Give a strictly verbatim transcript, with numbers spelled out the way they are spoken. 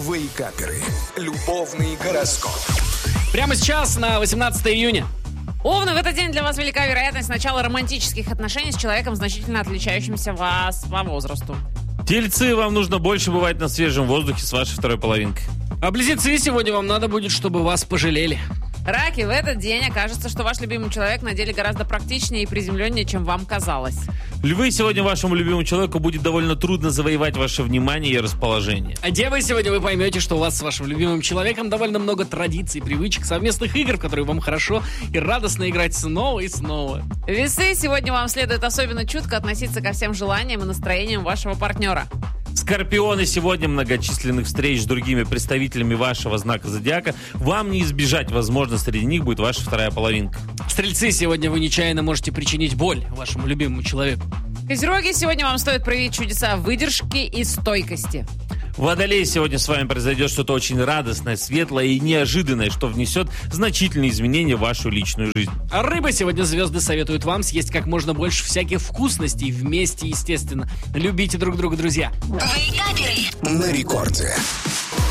Вейкаперы. Любовный гороскоп. Прямо сейчас, на восемнадцатое июня. Овны, в этот день для вас велика вероятность начала романтических отношений с человеком, значительно отличающимся вас по возрасту. Тельцы, вам нужно больше бывать на свежем воздухе с вашей второй половинкой. А близнецы, сегодня вам надо будет, чтобы вас пожалели. Раки, в этот день окажется, что ваш любимый человек на деле гораздо практичнее и приземленнее, чем вам казалось. Львы, сегодня вашему любимому человеку будет довольно трудно завоевать ваше внимание и расположение. А девы, сегодня вы поймете, что у вас с вашим любимым человеком довольно много традиций, привычек, совместных игр, в которые вам хорошо и радостно играть снова и снова. Весы, сегодня вам следует особенно чутко относиться ко всем желаниям и настроениям вашего партнера. Скорпионы, сегодня многочисленных встреч с другими представителями вашего знака зодиака. Вам не избежать, возможно, среди них будет ваша вторая половинка. Стрельцы, сегодня вы нечаянно можете причинить боль вашему любимому человеку. Козероги, сегодня вам стоит проявить чудеса выдержки и стойкости. Водолей, сегодня с вами произойдет что-то очень радостное, светлое и неожиданное, что внесет значительные изменения в вашу личную жизнь. А рыбы, сегодня звезды советуют вам съесть как можно больше всяких вкусностей вместе, естественно. Любите друг друга, друзья. На рекорде.